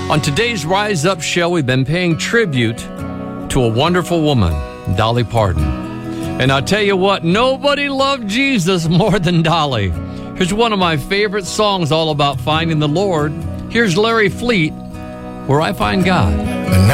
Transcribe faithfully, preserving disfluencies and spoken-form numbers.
On today's Rise Up show, we've been paying tribute to a wonderful woman, Dolly Parton. And I'll tell you what, nobody loved Jesus more than Dolly. Here's one of my favorite songs all about finding the Lord. Here's Larry Fleet, Where I Find God.